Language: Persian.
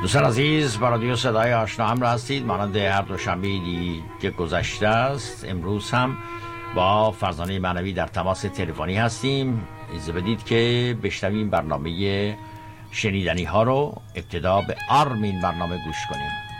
دوستان عزیز، با رادیو صدای آشنا همراه هستید. مانند هر دوشنبه که گذشته است، امروز هم با فرزانه معنوی در تماس تلفنی هستیم. اجازه بدید که بشنویم برنامه شنیدنی ها رو. ابتدا به آرمین برنامه گوش کنیم.